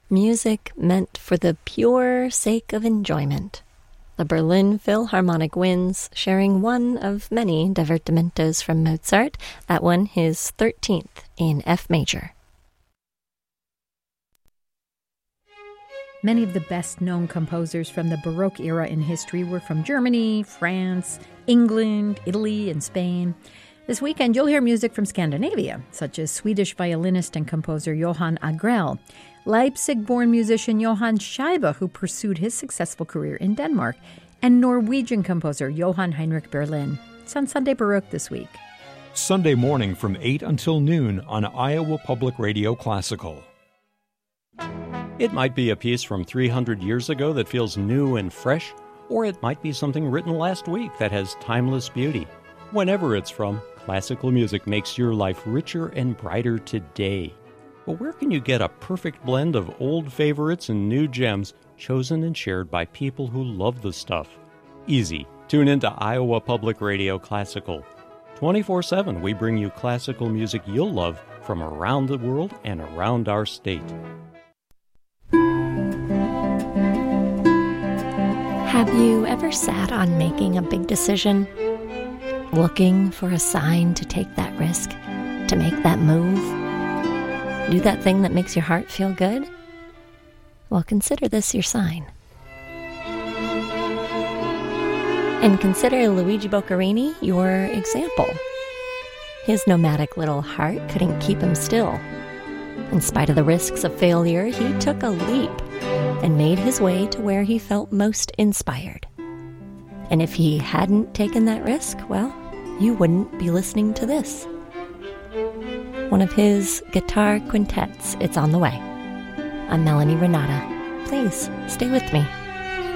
Music meant for the pure sake of enjoyment. The Berlin Philharmonic Winds, sharing one of many divertimentos from Mozart, that one his 13th in F major. Many of the best-known composers from the Baroque era in history were from Germany, France, England, Italy, and Spain. This weekend, you'll hear music from Scandinavia, such as Swedish violinist and composer Johan Agrell, Leipzig-born musician Johann Scheibe, who pursued his successful career in Denmark, and Norwegian composer Johann Heinrich Berlin. It's on Sunday Baroque this week. Sunday morning from 8 until noon on Iowa Public Radio Classical. It might be a piece from 300 years ago that feels new and fresh, or it might be something written last week that has timeless beauty. Whenever it's from, classical music makes your life richer and brighter today. But where can you get a perfect blend of old favorites and new gems chosen and shared by people who love the stuff? Easy. Tune into Iowa Public Radio Classical. 24/7, we bring you classical music you'll love from around the world and around our state. Have you ever sat on making a big decision, looking for a sign to take that risk, to make that move? Do that thing that makes your heart feel good? Well, consider this your sign. And consider Luigi Boccherini your example. His nomadic little heart couldn't keep him still. In spite of the risks of failure, he took a leap and made his way to where he felt most inspired. And if he hadn't taken that risk, well, you wouldn't be listening to this. One of his guitar quintets. It's on the way. I'm Melanie Renata. Please stay with me.